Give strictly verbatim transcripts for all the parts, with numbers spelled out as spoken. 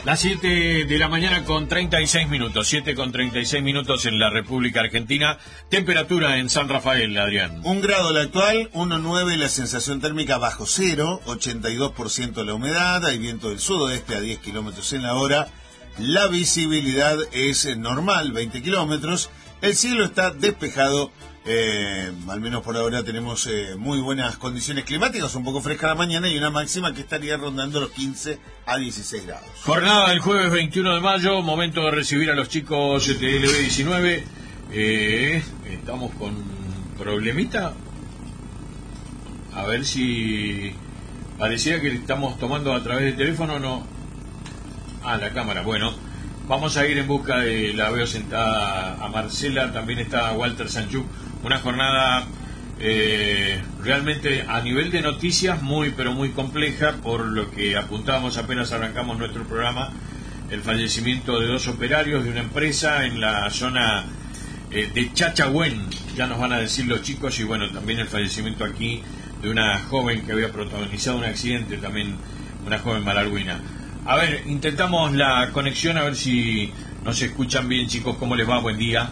Las siete de la mañana con treinta y seis minutos, siete con treinta y seis minutos en la República Argentina. Temperatura en San Rafael, Adrián. Un grado la actual, uno coma nueve la sensación térmica bajo cero, ochenta y dos por ciento la humedad, hay viento del sudoeste a diez kilómetros en la hora, la visibilidad es normal, veinte kilómetros, el cielo está despejado. Eh, al menos por ahora tenemos eh, muy buenas condiciones climáticas, un poco fresca la mañana y una máxima que estaría rondando los quince a dieciséis grados. Jornada del jueves veintiuno de mayo, momento de recibir a los chicos de L B diecinueve. Eh, estamos con problemita. A ver si parecía que estamos tomando a través del teléfono, no. Ah, la cámara, bueno. Vamos a ir en busca de, la veo sentada a Marcela, también está Walter Sanchuk. Una jornada eh, realmente a nivel de noticias muy, pero muy compleja, por lo que apuntábamos apenas arrancamos nuestro programa, el fallecimiento de dos operarios de una empresa en la zona eh, de Chachagüén, ya nos van a decir los chicos, y bueno, también el fallecimiento aquí de una joven que había protagonizado un accidente, también una joven malargüina. A ver, intentamos la conexión, a ver si nos escuchan bien, chicos. ¿Cómo les va? Buen día.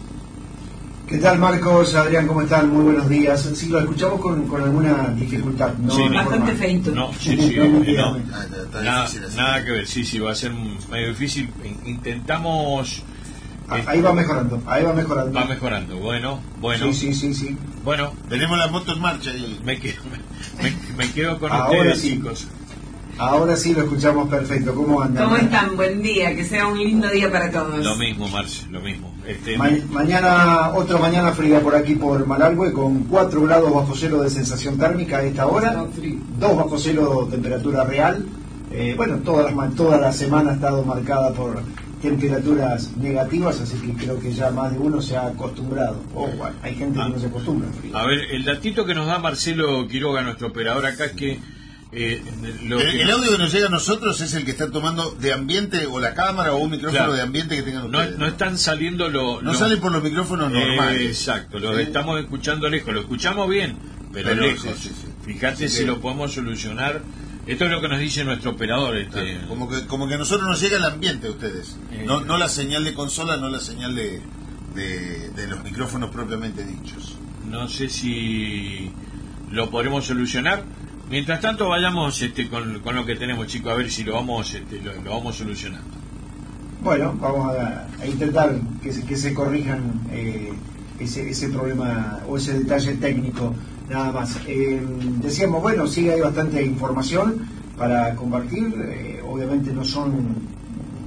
¿Qué tal, Marcos? Adrián, ¿cómo están? Muy buenos días. Sí, lo escuchamos con, con alguna dificultad, ¿no? Sí, bastante feito. No, sí, sí, no, no, nada, nada que ver, sí, sí, va a ser medio difícil. Intentamos... Ah, ahí va mejorando, ahí va mejorando. Va mejorando, bueno, bueno. Sí, sí, sí, sí. Bueno, tenemos la moto en marcha y me quedo, me, me quedo con ahora ustedes, sí. chicos. Ahora sí lo escuchamos perfecto. ¿Cómo andan? ¿Cómo están? Buen día, que sea un lindo día para todos. Lo mismo, Marce, lo mismo. Este, Ma mañana, otra mañana fría por aquí por Malargüe, con cuatro grados bajo cero de sensación térmica a esta hora, dos bajo cero temperatura real. Eh, bueno, toda la, toda la semana ha estado marcada por temperaturas negativas, así que creo que ya más de uno se ha acostumbrado. Oh, bueno, hay gente ah, que no se acostumbra al frío. A ver, el datito que nos da Marcelo Quiroga, nuestro operador acá, es que Eh, lo el, que... el audio que nos llega a nosotros es el que está tomando de ambiente, o la cámara o un micrófono, claro, de ambiente que tengan ustedes. No, no están saliendo los... No lo... salen por los micrófonos normales. Eh, exacto, los ¿sí? Estamos escuchando lejos. Lo escuchamos bien, pero, pero lejos. Sí, sí, sí. Fíjate sí, si sí. lo podemos solucionar. Esto es lo que nos dice nuestro operador. Este... Claro, como que como que a nosotros nos llega el ambiente de ustedes. Eh... No, no la señal de consola, no la señal de, de, de los micrófonos propiamente dichos. No sé si lo podremos solucionar. Mientras tanto vayamos este, con, con lo que tenemos, chicos, a ver si lo vamos este, lo, lo vamos solucionando. Bueno, vamos a, a intentar que se, que se corrijan eh, ese, ese problema o ese detalle técnico, nada más. Eh, decíamos, bueno, sí hay bastante información para compartir, eh, obviamente no son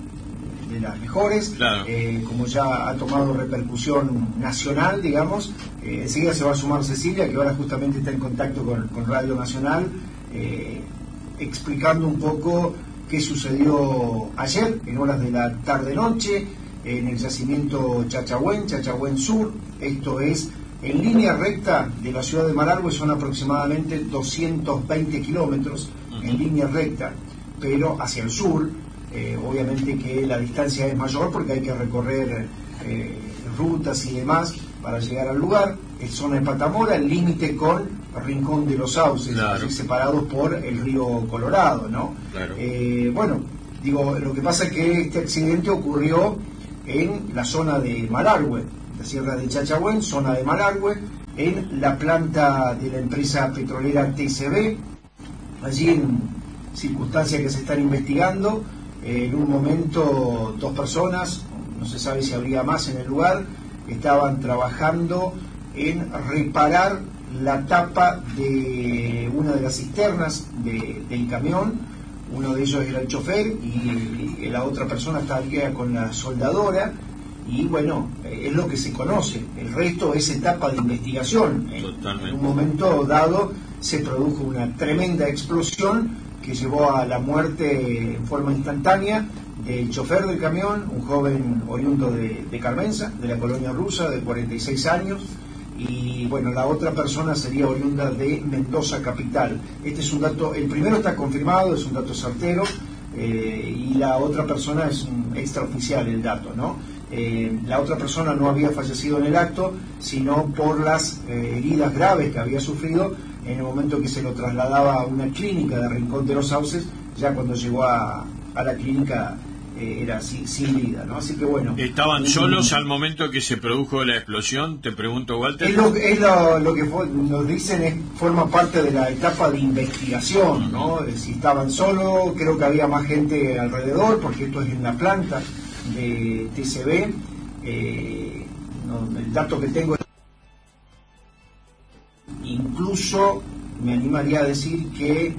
de las mejores, claro. eh, como ya ha tomado repercusión nacional, digamos, eh, enseguida se va a sumar Cecilia, que ahora justamente está en contacto con, con Radio Nacional, eh, explicando un poco qué sucedió ayer, en horas de la tarde-noche, en el yacimiento Chachagüén, Chachagüén Sur. Esto es en línea recta de la ciudad de Malargüe, son aproximadamente doscientos veinte kilómetros uh-huh. en línea recta, pero hacia el sur. Eh, obviamente que la distancia es mayor porque hay que recorrer eh, rutas y demás para llegar al lugar. Es zona de Patamora, el límite con Rincón de los Sauces, claro. separados por el río Colorado, ¿no? Claro. Eh, bueno, digo, lo que pasa es que este accidente ocurrió en la zona de Malargüe, la sierra de Chachagüén, zona de Malargüe, en la planta de la empresa petrolera T C B, allí en circunstancias que se están investigando. En un momento dos personas, no se sabe si habría más en el lugar, estaban trabajando en reparar la tapa de una de las cisternas de, del camión. Uno de ellos era el chofer y, y la otra persona estaría con la soldadora, y bueno, es lo que se conoce. El resto es etapa de investigación. Totalmente. En un momento dado se produjo una tremenda explosión que llevó a la muerte en forma instantánea del chofer del camión, un joven oriundo de, de Carmenza, de la colonia rusa, de cuarenta y seis años, y bueno, la otra persona sería oriunda de Mendoza capital. Este es un dato, el primero está confirmado, es un dato certero, eh, y la otra persona es un extraoficial el dato, ¿no? Eh, la otra persona no había fallecido en el acto, sino por las eh, heridas graves que había sufrido en el momento que se lo trasladaba a una clínica de Rincón de los Sauces, ya cuando llegó a, a la clínica eh, era sin, sin vida, ¿no? Así que bueno. ¿Estaban solos al momento que se produjo la explosión? Te pregunto, Walter. Es lo, es lo, lo que fue, nos dicen es forma parte de la etapa de investigación, ¿no? Si estaban solos, creo que había más gente alrededor, porque esto es en la planta de T C B. Eh, no, el dato que tengo, incluso me animaría a decir que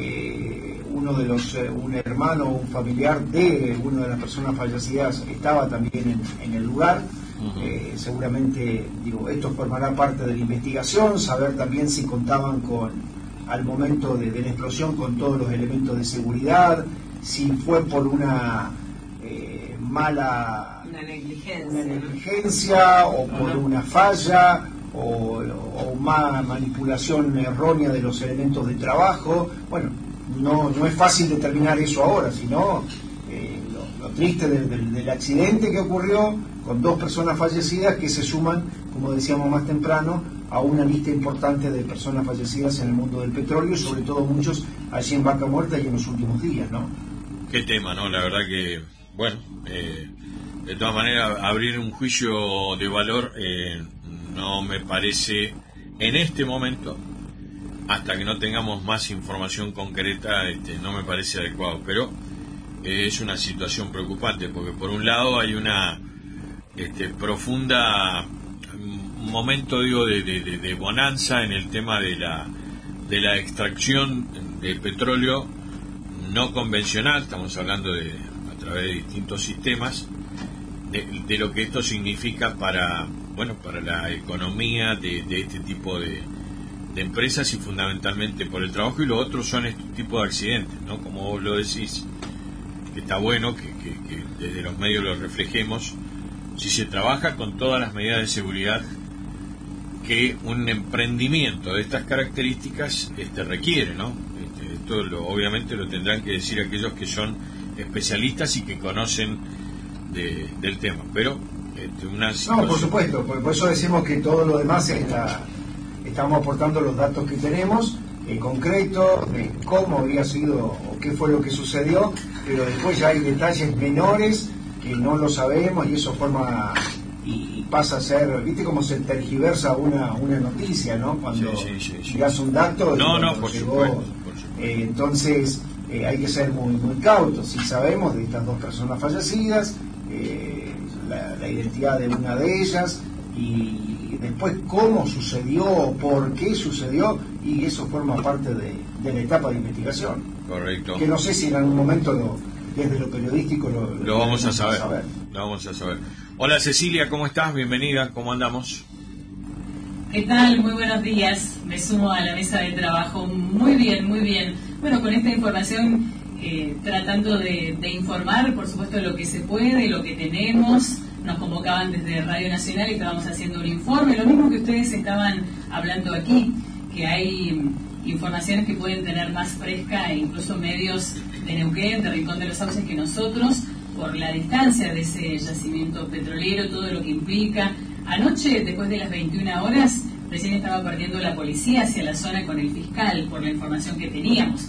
eh, uno de los, eh, un hermano o un familiar de una de las personas fallecidas estaba también en, en el lugar. Uh-huh. Eh, seguramente, digo, esto formará parte de la investigación, saber también si contaban con, al momento de, de la explosión, con todos los elementos de seguridad, si fue por una eh, mala una negligencia, una negligencia o por uh-huh. una falla o, o más manipulación errónea de los elementos de trabajo. Bueno, no, no es fácil determinar eso ahora, sino eh, lo, lo triste del, del, del accidente que ocurrió con dos personas fallecidas que se suman, como decíamos más temprano, a una lista importante de personas fallecidas en el mundo del petróleo, sobre todo muchos allí en Vaca Muerta y en los últimos días, ¿no? Qué tema, ¿no? La verdad que, bueno, eh, de todas maneras, abrir un juicio de valor eh, no me parece, en este momento, hasta que no tengamos más información concreta, este, no me parece adecuado, pero eh, es una situación preocupante, porque por un lado hay una este, profunda, un momento, digo, de, de, de, de bonanza en el tema de la, de la extracción de petróleo no convencional, estamos hablando de a través de distintos sistemas, de, de lo que esto significa para, bueno, para la economía de, de este tipo de de empresas y fundamentalmente por el trabajo, y lo otro son este tipo de accidentes, ¿no? Como vos lo decís, que está bueno que, que, que desde los medios lo reflejemos, si se trabaja con todas las medidas de seguridad que un emprendimiento de estas características este, requiere, ¿no? Este, esto lo, obviamente lo tendrán que decir aquellos que son especialistas y que conocen de, del tema, pero este, una situación... No, por supuesto, por, por eso decimos que todo lo demás es la... Estamos aportando los datos que tenemos, en concreto, de cómo había sido o qué fue lo que sucedió, pero después ya hay detalles menores que no lo sabemos y eso forma y, y pasa a ser, ¿viste cómo se tergiversa una, una noticia, ¿no? Cuando sí, sí, sí, sí. das un dato... No, y no, por llegó, supuesto. Por supuesto. Eh, entonces, eh, hay que ser muy, muy cautos. Si sabemos de estas dos personas fallecidas, eh, la, la identidad de una de ellas y después cómo sucedió, por qué sucedió, y eso forma parte de, de la etapa de investigación. Correcto. Que no sé si en algún momento lo, desde lo periodístico lo, lo, lo vamos a saber. saber. Lo vamos a saber. Hola Cecilia, ¿cómo estás? Bienvenida, ¿cómo andamos? ¿Qué tal? Muy buenos días. Me sumo a la mesa de trabajo. Muy bien, muy bien. Bueno, con esta información, eh, tratando de, de informar, por supuesto, lo que se puede, lo que tenemos. Nos convocaban desde Radio Nacional y estábamos haciendo un informe, lo mismo que ustedes estaban hablando aquí, que hay informaciones que pueden tener más fresca e incluso medios de Neuquén, de Rincón de los Sauces, que nosotros, por la distancia de ese yacimiento petrolero, todo lo que implica. Anoche, después de las veintiuna horas, recién estaba partiendo la policía hacia la zona con el fiscal, por la información que teníamos.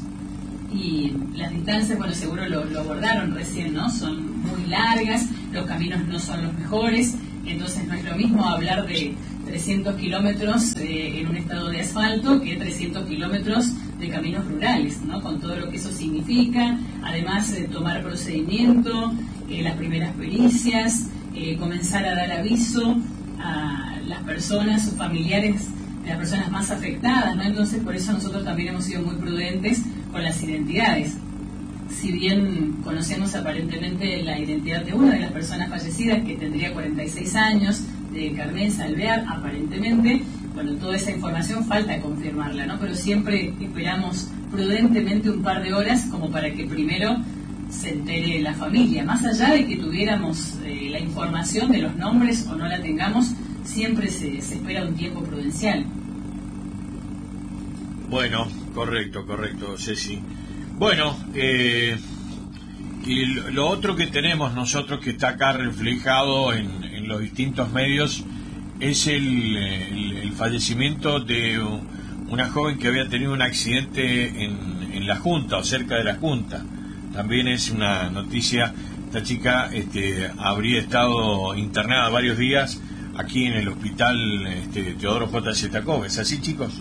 Y las distancias, bueno, seguro lo, lo abordaron recién, ¿no? Son muy largas, los caminos no son los mejores, entonces no es lo mismo hablar de trescientos kilómetros eh, en un estado de asfalto que trescientos kilómetros de caminos rurales, ¿no? Con todo lo que eso significa, además de eh, tomar procedimiento, eh, las primeras pericias, eh, comenzar a dar aviso a las personas, sus familiares, las personas más afectadas, ¿no? Entonces por eso nosotros también hemos sido muy prudentes con las identidades. Si bien conocemos aparentemente la identidad de una de las personas fallecidas, que tendría cuarenta y seis años, de Carmen Salvear, aparentemente, bueno, toda esa información falta confirmarla, ¿no? Pero siempre esperamos prudentemente un par de horas como para que primero se entere la familia. Más allá de que tuviéramos eh, la información de los nombres o no la tengamos, siempre se, se espera un tiempo prudencial. Bueno, correcto, correcto, Ceci. Bueno, eh, y lo otro que tenemos nosotros que está acá reflejado en, en los distintos medios es el, el, el fallecimiento de una joven que había tenido un accidente en, en la Junta o cerca de la Junta. también es una noticia. Esta chica este, habría estado internada varios días aquí en el hospital este, Teodoro J. Shetakov. ¿Es así, chicos?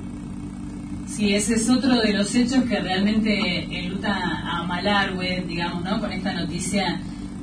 Sí, ese es otro de los hechos que realmente enluta a Malargüe, digamos, ¿no? Con esta noticia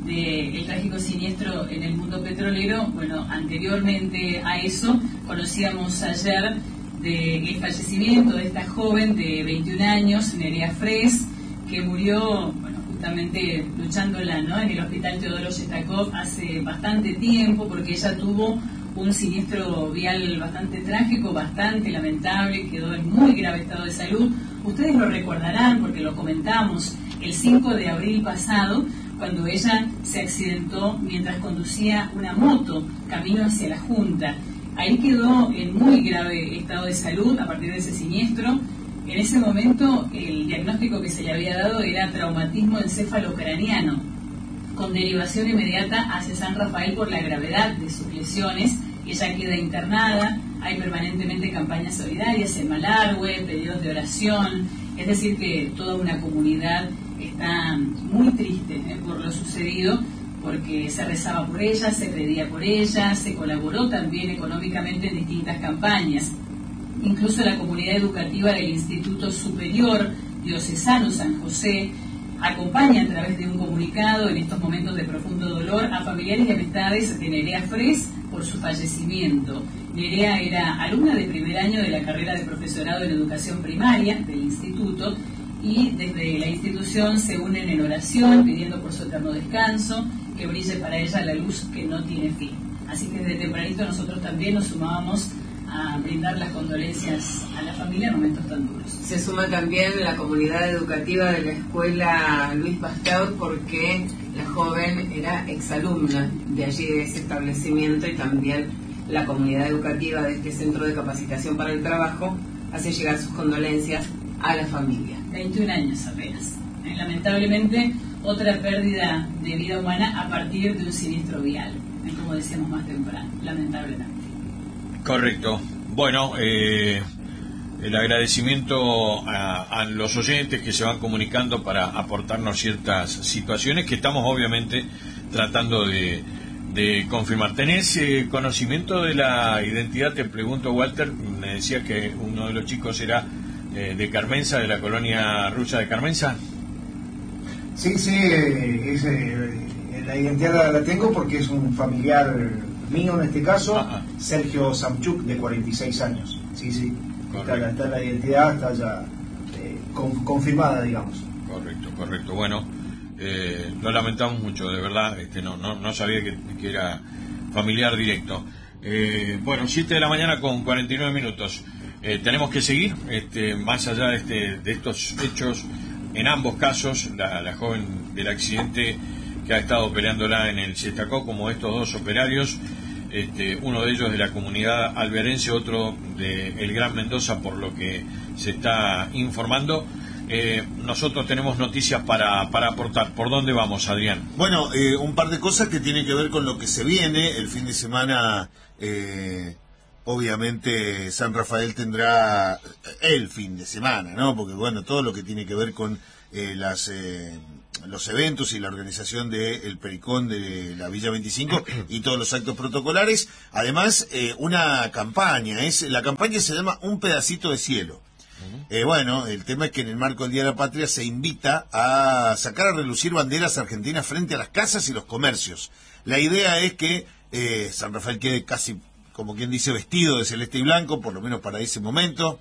del trágico siniestro en el mundo petrolero. Bueno, anteriormente a eso, conocíamos ayer del fallecimiento de esta joven de veintiún años, Nerea Fres, que murió, bueno, justamente luchándola, ¿no?, en el hospital Teodoro Shetakov hace bastante tiempo, porque ella tuvo un siniestro vial bastante trágico, bastante lamentable, quedó en muy grave estado de salud. Ustedes lo recordarán porque lo comentamos el cinco de abril pasado, cuando ella se accidentó mientras conducía una moto camino hacia la Junta. Ahí quedó en muy grave estado de salud a partir de ese siniestro. En ese momento el diagnóstico que se le había dado era traumatismo encéfalo-craneano, con derivación inmediata hacia San Rafael por la gravedad de sus lesiones. Ella queda internada, hay permanentemente campañas solidarias en Malargüe, pedidos de oración, es decir que toda una comunidad está muy triste eh, por lo sucedido, porque se rezaba por ella, se pedía por ella, se colaboró también económicamente en distintas campañas. Incluso la comunidad educativa del Instituto Superior Diocesano San José acompaña a través de un comunicado en estos momentos de profundo dolor a familiares y amistades de Nerea Fres por su fallecimiento. Nerea era alumna de primer año de la carrera de profesorado en educación primaria del instituto, y desde la institución se unen en oración pidiendo por su eterno descanso, que brille para ella la luz que no tiene fin. Así que desde tempranito nosotros también nos sumábamos a brindar las condolencias a la familia en momentos tan duros. Se suma también la comunidad educativa de la escuela Luis Pasteur, porque la joven era exalumna de allí, de ese establecimiento, y también la comunidad educativa de este centro de capacitación para el trabajo hace llegar sus condolencias a la familia. veintiún años apenas. Eh, lamentablemente, otra pérdida de vida humana a partir de un siniestro vial, eh, como decíamos más temprano, lamentablemente. Correcto. Bueno, eh, el agradecimiento a, a los oyentes que se van comunicando para aportarnos ciertas situaciones que estamos obviamente tratando de, de confirmar. ¿Tenés eh, conocimiento de la identidad? Te pregunto, Walter. Me decía que uno de los chicos era eh, de Carmenza, de la colonia rusa de Carmenza. Sí, sí, eh, es, eh, la identidad la, la tengo porque es un familiar mío en este caso. Ajá. Sergio Samchuk, de cuarenta y seis años. Sí, sí, está, está la identidad, está ya eh, con, confirmada, digamos. Correcto, correcto. Bueno, eh, lo lamentamos mucho, de verdad, este, no, no, no sabía que, que era familiar directo. Eh, bueno, siete de la mañana con cuarenta y nueve minutos. Eh, tenemos que seguir, este, más allá de, este, de estos hechos, en ambos casos, la, la joven del accidente que ha estado peleándola en el Shetakov, como estos dos operarios, este, uno de ellos de la comunidad alberense, otro de el Gran Mendoza, por lo que se está informando. Eh, nosotros tenemos noticias para, para aportar. ¿Por dónde vamos, Adrián? Bueno, eh, un par de cosas que tienen que ver con lo que se viene. El fin de semana, eh, obviamente, San Rafael tendrá el fin de semana, ¿no? Porque, bueno, todo lo que tiene que ver con eh, las... Eh, los eventos y la organización del Pericón de la Villa veinticinco y todos los actos protocolares. Además, eh, una campaña, es la campaña se llama Un Pedacito de Cielo. Eh, bueno, el tema es que en el marco del Día de la Patria se invita a sacar a relucir banderas argentinas frente a las casas y los comercios. La idea es que eh, San Rafael quede casi, como quien dice, vestido de celeste y blanco, por lo menos para ese momento.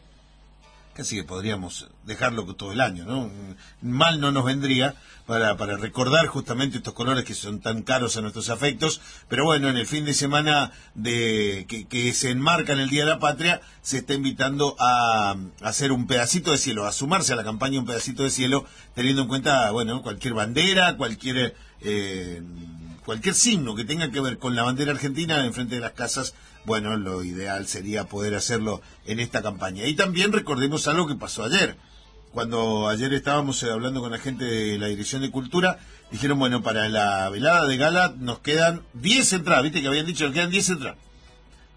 Casi que podríamos dejarlo todo el año, ¿no? Mal no nos vendría para, para recordar justamente estos colores que son tan caros a nuestros afectos, pero bueno, en el fin de semana de que, que se enmarca en el Día de la Patria, se está invitando a, a hacer un pedacito de cielo, a sumarse a la campaña Un Pedacito de Cielo, teniendo en cuenta, bueno, cualquier bandera, cualquier... Eh, cualquier signo que tenga que ver con la bandera argentina enfrente de las casas. Bueno, lo ideal sería poder hacerlo en esta campaña. Y también recordemos algo que pasó ayer. Cuando ayer estábamos hablando con la gente de la Dirección de Cultura, dijeron, bueno, para la velada de gala nos quedan diez entradas. Viste que habían dicho que quedan diez entradas.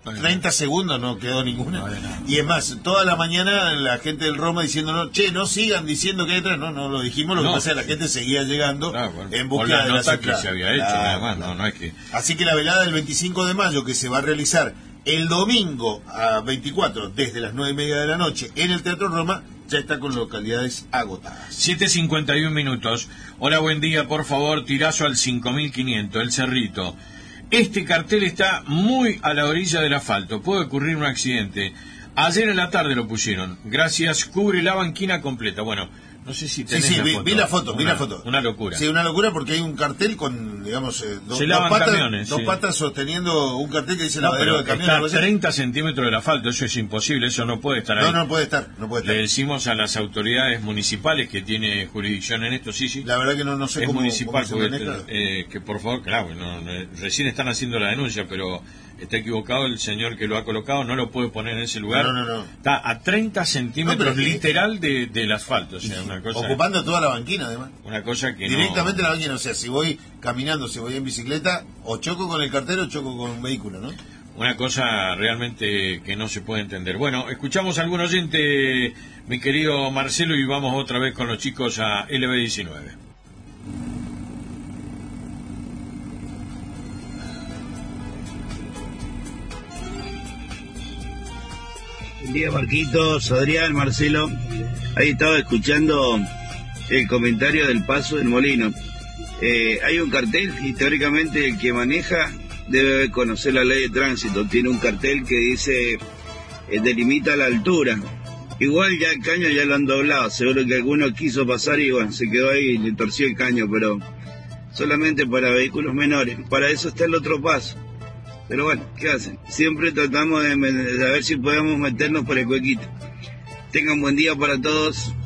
treinta segundos no quedó ninguna. No, no. Y es más, toda la mañana la gente del Roma diciéndonos, che, no sigan diciendo que hay atrás. No, no lo dijimos, lo no. que pasa es que la gente seguía llegando claro, bueno, en búsqueda la de la que se había hecho, nada más, no, no es que... Así que la velada del veinticinco de mayo, que se va a realizar el domingo a veinticuatro, desde las nueve y media de la noche, en el Teatro Roma, ya está con localidades agotadas. siete cincuenta y uno minutos. Hola, buen día, por favor, tirazo al cinco mil quinientos, El Cerrito. Este cartel está muy a la orilla del asfalto, puede ocurrir un accidente. Ayer en la tarde lo pusieron. Gracias, cubre la banquina completa. Bueno, no sé si tenés sí, sí, la vi, foto. vi la foto, una, vi la foto. Una locura. Sí, una locura porque hay un cartel con, digamos, eh, do, Se dos, patas, camiones, dos sí. patas sosteniendo un cartel que dice no, lavadero de camiones. Está a treinta centímetros del asfalto, eso es imposible, eso no puede estar ahí. No, no puede estar, no puede estar. Le decimos a las autoridades municipales que tiene jurisdicción en esto, sí, sí. La verdad que no, no sé es cómo, municipal, cómo se porque, maneja. Eh, que por favor, claro, no, no, recién están haciendo la denuncia, pero está equivocado el señor que lo ha colocado, no lo puede poner en ese lugar. No, no, no. Está a treinta centímetros no, literal de, del asfalto, o sea, una cosa... Ocupando toda la banquina, además. Una cosa que Directamente no... la banquina, o sea, si voy caminando, si voy en bicicleta, o choco con el cartero o choco con un vehículo, ¿no? Una cosa realmente que no se puede entender. Bueno, escuchamos a algún oyente, mi querido Marcelo, y vamos otra vez con los chicos a L B diecinueve. Buen día, Marquitos, Adrián, Marcelo. Ahí estaba escuchando el comentario del paso del Molino. Eh, hay un cartel y teóricamente el que maneja debe conocer la ley de tránsito. Tiene un cartel que dice, eh, delimita la altura. Igual ya el caño ya lo han doblado. Seguro que alguno quiso pasar y bueno, se quedó ahí y le torció el caño, pero solamente para vehículos menores. Para eso está el otro paso. Pero bueno, ¿qué hacen? Siempre tratamos de, de ver si podemos meternos por el huequito. Tengan buen día para todos.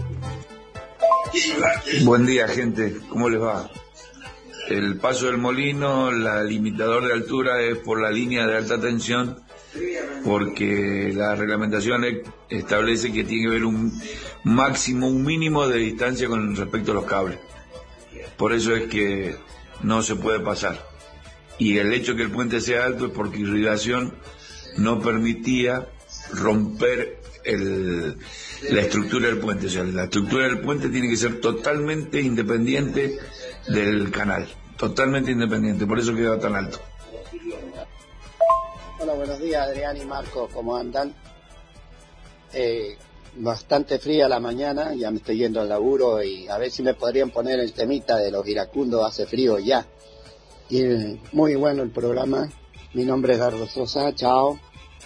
Buen día, gente. ¿Cómo les va? El paso del Molino, la limitador de altura es por la línea de alta tensión, porque la reglamentación establece que tiene que haber un máximo, un mínimo de distancia con respecto a los cables. Por eso es que no se puede pasar. Y el hecho que el puente sea alto es porque irrigación no permitía romper el, la estructura del puente. O sea, la estructura del puente tiene que ser totalmente independiente del canal, totalmente independiente, por eso queda tan alto. Hola, buenos días, Adrián y Marco, ¿cómo andan? Eh, bastante fría la mañana, ya me estoy yendo al laburo y a ver si me podrían poner el temita de los iracundos, hace frío ya. Y muy bueno el programa. Mi nombre es Dardo Sosa, chao.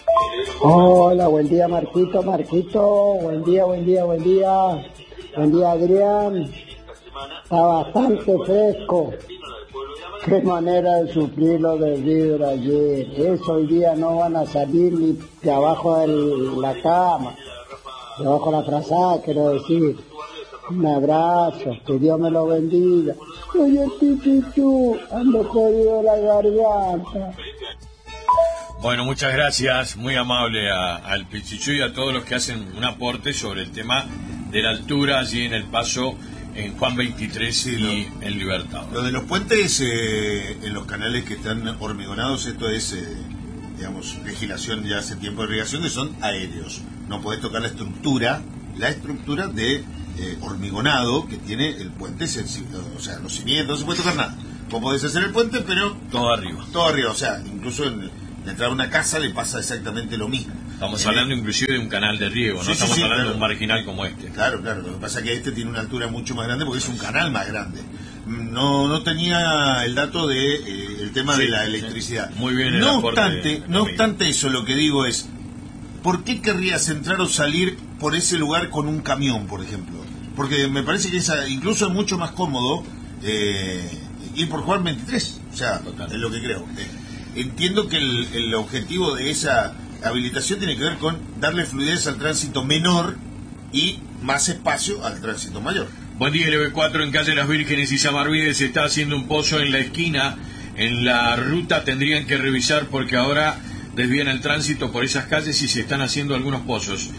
Hola, buen día Marquito, Marquito, buen día, buen día, buen día. Buen día Adrián. Está bastante fresco. Qué manera de sufrir lo del vidrio ayer. Eso hoy día no van a salir ni de abajo de la cama, de abajo de la frazada, quiero decir. Un abrazo, que Dios me lo bendiga. Oye, Pipichu, ando jodido la garganta. Bueno, muchas gracias, muy amable a, al Pichichu y a todos los que hacen un aporte sobre el tema de la altura allí en el paso en Juan veintitrés sí, y lo, en Libertad. Lo de los puentes eh, en los canales que están hormigonados, esto es, eh, digamos, legislación ya hace tiempo de irrigación, que son aéreos. No podés tocar la estructura, la estructura de eh, hormigonado que tiene el puente sensible, o sea, los cimientos, no se puede tocar nada. Vos podés hacer el puente, pero todo arriba. Todo arriba, o sea, incluso en, en entrar a una casa le pasa exactamente lo mismo. Estamos en hablando el... inclusive de un canal de riego, no sí, estamos sí, sí, hablando claro. de un marginal como este. Claro, claro, lo que pasa es que este tiene una altura mucho más grande porque es un canal más grande. No no tenía el dato de eh, el tema sí, de la electricidad. Sí. Muy bien. No obstante, de, de no obstante eso, lo que digo es, ¿por qué querrías entrar o salir por ese lugar con un camión, por ejemplo? Porque me parece que esa, incluso es mucho más cómodo eh, ir por Juan veintitrés, o sea, Total. es lo que creo. Eh, entiendo que el, el objetivo de esa habilitación tiene que ver con darle fluidez al tránsito menor y más espacio al tránsito mayor. Buen día, L B cuatro, en calle Las Vírgenes y Samarvide se está haciendo un pozo en la esquina, en la ruta tendrían que revisar porque ahora desvían el tránsito por esas calles y se están haciendo algunos pozos.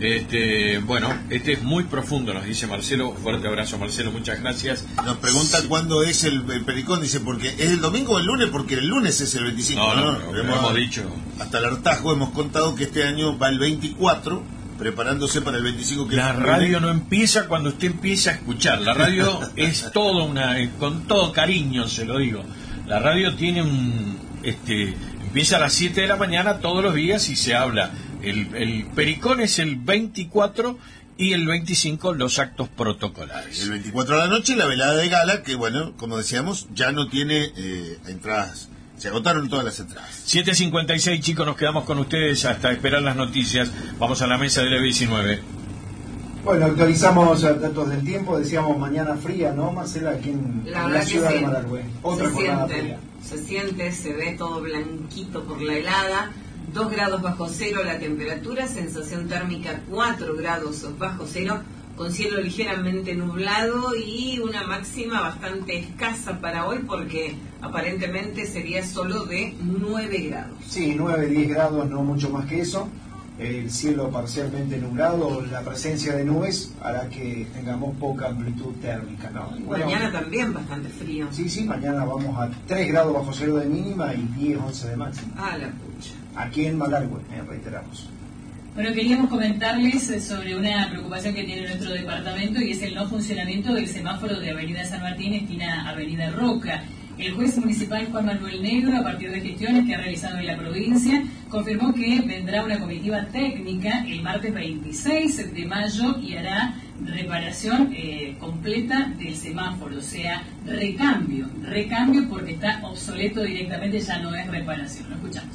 Este, bueno, este es muy profundo, nos dice Marcelo. Fuerte abrazo, Marcelo, muchas gracias. Nos pregunta sí. cuándo es el, el Pericón, dice, porque ¿es el domingo o el lunes? Porque el lunes es el veinticinco. No, no, no, no hemos, hemos dicho. Hasta el hartazgo hemos contado que este año va el veinticuatro, preparándose para el veinticinco. Que la radio no empieza cuando usted empieza a escuchar. La radio es todo una, con todo cariño se lo digo. La radio tiene un, este, empieza a las siete de la mañana todos los días y se habla. El, el Pericón es el veinticuatro y el veinticinco los actos protocolares. El veinticuatro de la noche la velada de gala, que bueno, como decíamos, ya no tiene eh, entradas. Se agotaron todas las entradas. siete cincuenta y seis, chicos, nos quedamos con ustedes hasta esperar las noticias. Vamos a la mesa del E diecinueve. Bueno, actualizamos datos del tiempo. Decíamos mañana fría, ¿no, Marcela? Aquí en la, en la ciudad sí. de Malargüe. Otra se jornada siente, fría. se siente, se ve todo blanquito por la helada. dos grados bajo cero la temperatura, sensación térmica cuatro grados bajo cero, con cielo ligeramente nublado y una máxima bastante escasa para hoy porque aparentemente sería solo de nueve grados. Sí, nueve, diez grados, no mucho más que eso. El cielo parcialmente nublado, la presencia de nubes hará que tengamos poca amplitud térmica, ¿no? Bueno, mañana también bastante frío. Sí, sí, mañana vamos a tres grados bajo cero de mínima y diez, once de máxima. Ah, la pucha. Aquí en Malargüe, eh, reiteramos. Bueno, queríamos comentarles sobre una preocupación que tiene nuestro departamento y es el no funcionamiento del semáforo de Avenida San Martín, esquina Avenida Roca. El juez municipal Juan Manuel Negro, a partir de gestiones que ha realizado en la provincia, confirmó que vendrá una comitiva técnica el martes veintiséis de mayo y hará reparación eh, completa del semáforo, o sea, recambio, recambio porque está obsoleto directamente, ya no es reparación. Lo escuchamos.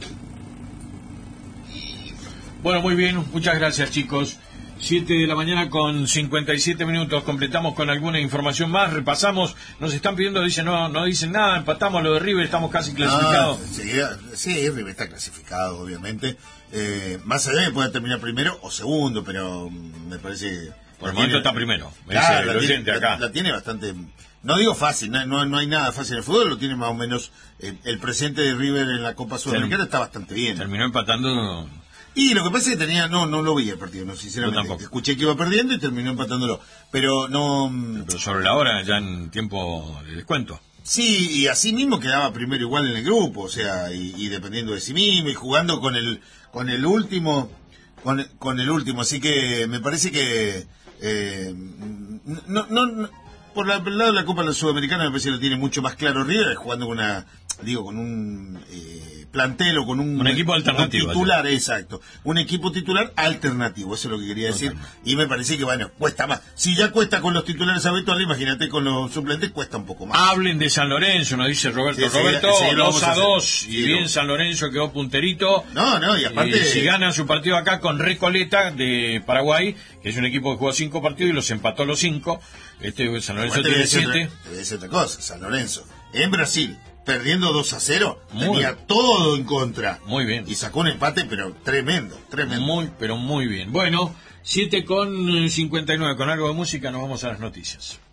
Bueno, muy bien, muchas gracias, chicos. siete de la mañana con cincuenta y siete minutos, completamos con alguna información más, repasamos, nos están pidiendo, dicen, no no dicen nada, empatamos lo de River, estamos casi clasificados. Ah, sí, sí, River está clasificado, obviamente, eh, más allá de que pueda terminar primero o segundo, pero me parece... Por el momento tiene, está primero, me claro, dice el oyente la, acá. La, la tiene bastante, no digo fácil, no, no, no hay nada fácil en el fútbol, lo tiene más o menos, eh, el presente de River en la Copa Sudamericana está bastante bien. Terminó empatando... Y lo que pasa es que tenía, no, no lo vi el partido, no, sinceramente. Escuché que iba perdiendo y terminó empatándolo. Pero no. Pero sobre la hora, ya en tiempo de descuento. Sí, y así mismo quedaba primero igual en el grupo, o sea, y, y dependiendo de sí mismo, y jugando con el, con el último, con, con el último. Así que me parece que, eh, no, no, no, por, la, por el lado de la Copa Sudamericana me parece que lo tiene mucho más claro River, jugando con una, digo, con un, eh, plantel o con un, un equipo alternativo. Un titular, ya. Exacto. Un equipo titular alternativo, eso es lo que quería decir. Y me parece que, bueno, cuesta más. Si ya cuesta con los titulares habituales, imagínate con los suplentes, cuesta un poco más. Hablen de San Lorenzo, nos dice Roberto. Sí, Roberto, sí, sí, dos a dos. Y sí, bien no. San Lorenzo quedó punterito. No, no, y aparte. Y si ganan su partido acá con Recoleta de Paraguay, que es un equipo que jugó cinco partidos y los empató los cinco. Este San Lorenzo tiene siete. Te voy a decir otra cosa, San Lorenzo. En Brasil, perdiendo dos a cero, muy, tenía todo en contra. Muy bien. Y sacó un empate, pero tremendo, tremendo. Muy, pero muy bien. Bueno, siete con cincuenta y nueve, con algo de música nos vamos a las noticias.